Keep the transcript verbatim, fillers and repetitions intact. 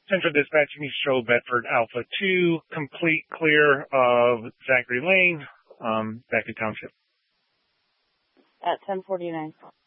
Central Dispatch, East Show, Bedford Alpha two, complete clear of Zachary Lane, um, Beckett Township. At ten forty-nine.